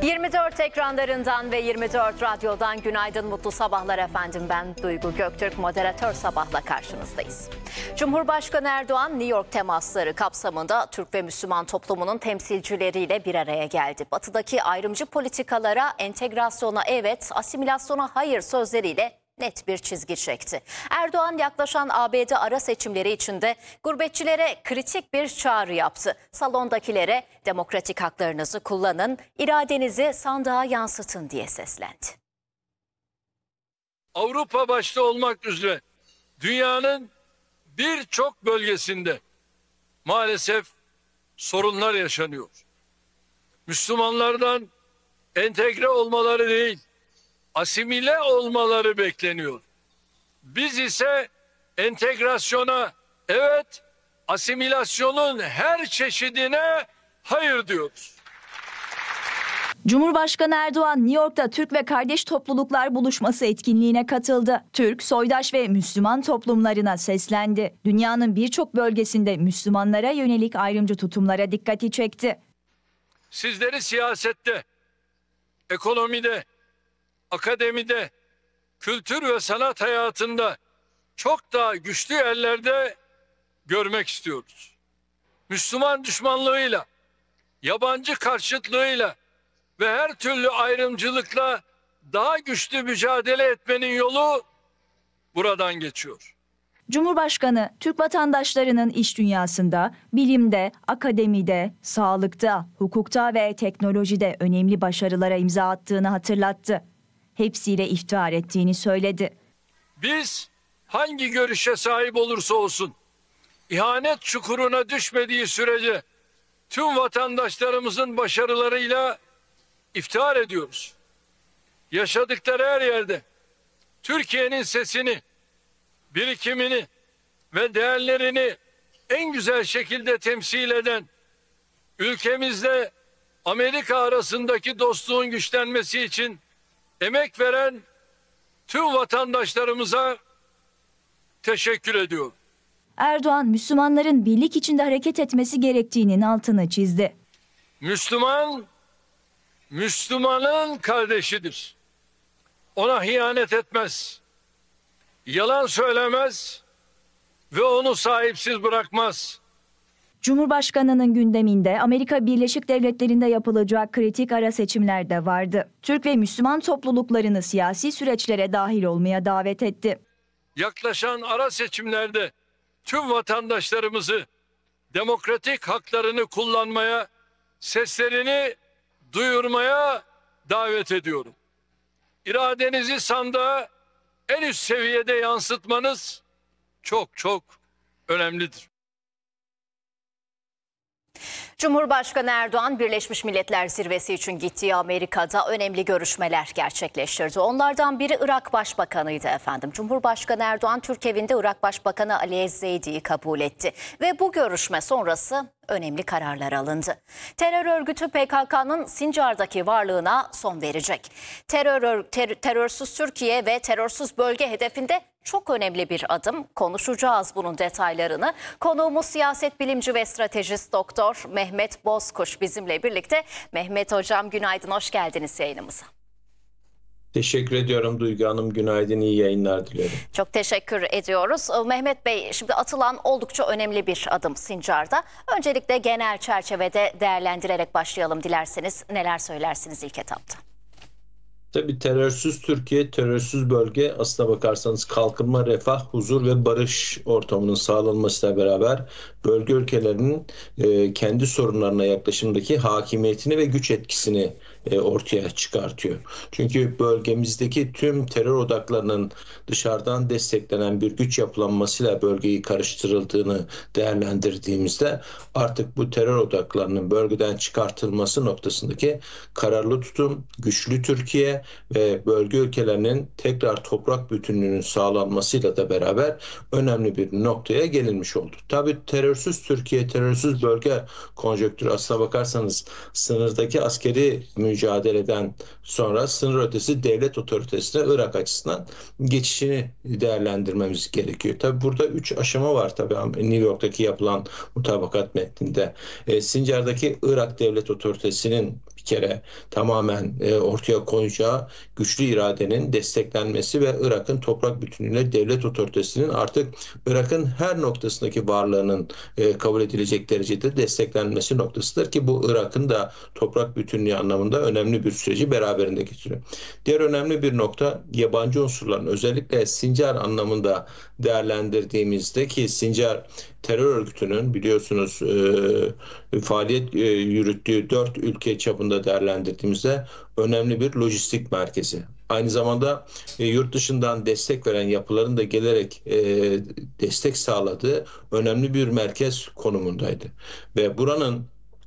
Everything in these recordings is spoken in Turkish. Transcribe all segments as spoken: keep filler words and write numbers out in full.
yirmi dört ekranlarından ve yirmi dört radyodan günaydın, mutlu sabahlar efendim. Ben Duygu Göktürk, moderatör Sabah'la karşınızdayız. Cumhurbaşkanı Erdoğan, New York temasları kapsamında Türk ve Müslüman toplumunun temsilcileriyle bir araya geldi. Batıdaki ayrımcı politikalara, entegrasyona evet, asimilasyona hayır sözleriyle net bir çizgi çekti. Erdoğan yaklaşan A B D ara seçimleri içinde gurbetçilere kritik bir çağrı yaptı. Salondakilere demokratik haklarınızı kullanın, iradenizi sandığa yansıtın diye seslendi. Avrupa başta olmak üzere dünyanın birçok bölgesinde maalesef sorunlar yaşanıyor. Müslümanlardan entegre olmaları değil, asimile olmaları bekleniyor. Biz ise entegrasyona evet, asimilasyonun her çeşidine hayır diyoruz. Cumhurbaşkanı Erdoğan, New York'ta Türk ve Kardeş Topluluklar Buluşması etkinliğine katıldı. Türk, soydaş ve Müslüman toplumlarına seslendi. Dünyanın birçok bölgesinde Müslümanlara yönelik ayrımcı tutumlara dikkati çekti. Sizleri siyasette, ekonomide, akademide, kültür ve sanat hayatında çok daha güçlü yerlerde görmek istiyoruz. Müslüman düşmanlığıyla, yabancı karşıtlığıyla ve her türlü ayrımcılıkla daha güçlü mücadele etmenin yolu buradan geçiyor. Cumhurbaşkanı, Türk vatandaşlarının iş dünyasında, bilimde, akademide, sağlıkta, hukukta ve teknolojide önemli başarılara imza attığını hatırlattı. Hepsiyle iftihar ettiğini söyledi. Biz hangi görüşe sahip olursa olsun, ihanet çukuruna düşmediği sürece tüm vatandaşlarımızın başarılarıyla iftihar ediyoruz. Yaşadıkları her yerde Türkiye'nin sesini, birikimini ve değerlerini en güzel şekilde temsil eden, ülkemizle Amerika arasındaki dostluğun güçlenmesi için emek veren tüm vatandaşlarımıza teşekkür ediyorum. Erdoğan, Müslümanların birlik içinde hareket etmesi gerektiğinin altını çizdi. Müslüman, Müslümanın kardeşidir. Ona ihanet etmez, yalan söylemez ve onu sahipsiz bırakmaz. Cumhurbaşkanının gündeminde Amerika Birleşik Devletleri'nde yapılacak kritik ara seçimler de vardı. Türk ve Müslüman topluluklarını siyasi süreçlere dahil olmaya davet etti. Yaklaşan ara seçimlerde tüm vatandaşlarımızı demokratik haklarını kullanmaya, seslerini duyurmaya davet ediyorum. İradenizi sandığa en üst seviyede yansıtmanız çok çok önemlidir. Cumhurbaşkanı Erdoğan, Birleşmiş Milletler Zirvesi için gittiği Amerika'da önemli görüşmeler gerçekleştirdi. Onlardan biri Irak Başbakanı'ydı efendim. Cumhurbaşkanı Erdoğan, Türk evinde Irak Başbakanı Ali Ez-Zeydi'yi kabul etti. Ve bu görüşme sonrası önemli kararlar alındı. Terör örgütü P K K'nın Sincar'daki varlığına son verecek. Terör, ter, terörsüz Türkiye ve terörsüz bölge hedefinde çok önemli bir adım. Konuşacağız bunun detaylarını. Konuğumuz siyaset bilimci ve stratejist Doktor Mehmet Bozkuş bizimle birlikte. Mehmet Hocam, günaydın, hoş geldiniz yayınımıza. Teşekkür ediyorum Duygu Hanım. Günaydın, iyi yayınlar diliyorum. Çok teşekkür ediyoruz. Mehmet Bey, şimdi atılan oldukça önemli bir adım Sincar'da. Öncelikle genel çerçevede değerlendirerek başlayalım dilerseniz. Neler söylersiniz ilk etapta? Tabii terörsüz Türkiye, terörsüz bölge aslına bakarsanız kalkınma, refah, huzur ve barış ortamının sağlanmasıyla beraber bölge ülkelerinin e, kendi sorunlarına yaklaşımdaki hakimiyetini ve güç etkisini e, ortaya çıkartıyor. Çünkü bölgemizdeki tüm terör odaklarının dışarıdan desteklenen bir güç yapılanmasıyla bölgeyi karıştırıldığını değerlendirdiğimizde artık bu terör odaklarının bölgeden çıkartılması noktasındaki kararlı tutum, güçlü Türkiye ve bölge ülkelerinin tekrar toprak bütünlüğünün sağlanmasıyla da beraber önemli bir noktaya gelinmiş oldu. Tabii terörsüz Türkiye, terörsüz bölge konjonktürü aslına bakarsanız sınırdaki askeri mücadeleden sonra sınır ötesi devlet otoritesine Irak açısından geçişini değerlendirmemiz gerekiyor. Tabii burada üç aşama var tabii New York'taki yapılan mutabakat metninde. E, Sincar'daki Irak devlet otoritesinin bir kere tamamen e, ortaya koyacağı güçlü iradenin desteklenmesi ve Irak'ın toprak bütünlüğüne devlet otoritesinin artık Irak'ın her noktasındaki varlığının e, kabul edilecek derecede desteklenmesi noktasıdır ki bu Irak'ın da toprak bütünlüğü anlamında önemli bir süreci beraberinde getiriyor. Diğer önemli bir nokta yabancı unsurların özellikle Sincar anlamında değerlendirdiğimizde ki Sincar terör örgütünün biliyorsunuz e, faaliyet e, yürüttüğü dört ülke çapında değerlendirdiğimizde önemli bir lojistik merkezi. Aynı zamanda e, yurt dışından destek veren yapıların da gelerek e, destek sağladığı önemli bir merkez konumundaydı. Ve buranın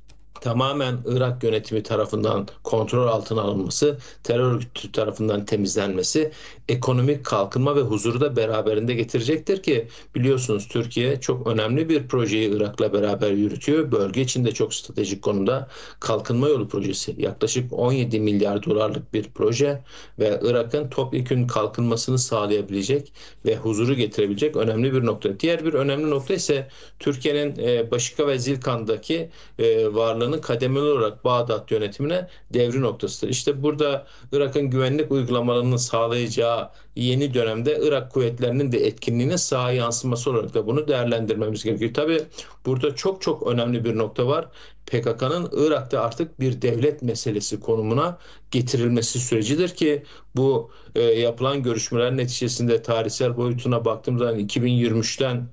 tamamen Irak yönetimi tarafından kontrol altına alınması, terör örgütü tarafından temizlenmesi, ekonomik kalkınma ve huzuru da beraberinde getirecektir ki biliyorsunuz Türkiye çok önemli bir projeyi Irak'la beraber yürütüyor. Bölge içinde çok stratejik konumda kalkınma yolu projesi. Yaklaşık on yedi milyar dolarlık bir proje ve Irak'ın topyekün kalkınmasını sağlayabilecek ve huzuru getirebilecek önemli bir nokta. Diğer bir önemli nokta ise Türkiye'nin Başika ve Zilkan'daki varlığını kademeli olarak Bağdat yönetimine devri noktasıdır. İşte burada Irak'ın güvenlik uygulamalarını sağlayacağı yeni dönemde Irak kuvvetlerinin de etkinliğine saha yansıması olarak da bunu değerlendirmemiz gerekiyor. Tabii burada çok çok önemli bir nokta var. P K K'nın Irak'ta artık bir devlet meselesi konumuna getirilmesi sürecidir ki bu e, yapılan görüşmeler neticesinde tarihsel boyutuna baktığımızda iki bin yirmi üçten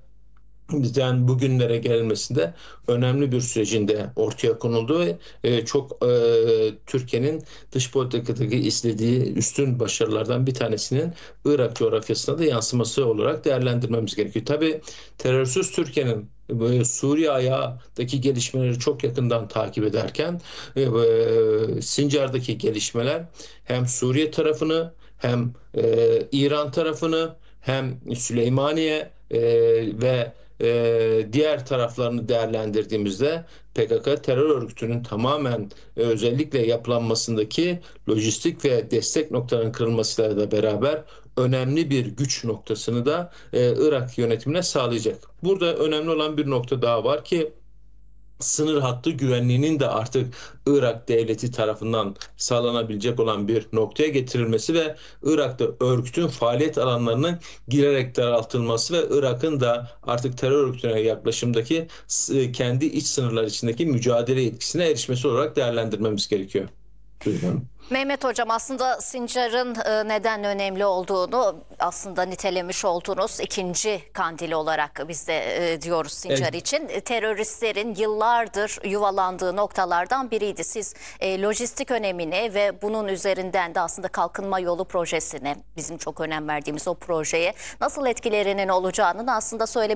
bizden bugünlere gelmesinde önemli bir sürecinde ortaya konuldu ve e, çok e, Türkiye'nin dış politikadaki istediği üstün başarılardan bir tanesinin Irak coğrafyasına da yansıması olarak değerlendirmemiz gerekiyor. Tabii terörsüz Türkiye'nin e, Suriye ayağındaki gelişmeleri çok yakından takip ederken e, e, Sincar'daki gelişmeler hem Suriye tarafını hem e, İran tarafını hem Süleymaniye e, ve e, diğer taraflarını değerlendirdiğimizde P K K terör örgütünün tamamen e, özellikle yapılanmasındaki lojistik ve destek noktalarının kırılmasıyla da beraber önemli bir güç noktasını da e, Irak yönetimine sağlayacak. Burada önemli olan bir nokta daha var ki sınır hattı güvenliğinin de artık Irak devleti tarafından sağlanabilecek olan bir noktaya getirilmesi ve Irak'ta örgütün faaliyet alanlarının girerek daraltılması ve Irak'ın da artık terör örgütüne yaklaşımdaki kendi iç sınırlar içindeki mücadele etkisine erişmesi olarak değerlendirmemiz gerekiyor. Buyurun. Mehmet Hocam, aslında Sincar'ın neden önemli olduğunu aslında nitelemiş olduğunuz ikinci kandili olarak biz de diyoruz Sincar evet. için. Teröristlerin yıllardır yuvalandığı noktalardan biriydi. Siz e, lojistik önemine ve bunun üzerinden de aslında kalkınma yolu projesine, bizim çok önem verdiğimiz o projeye nasıl etkilerinin olacağını aslında söylemiş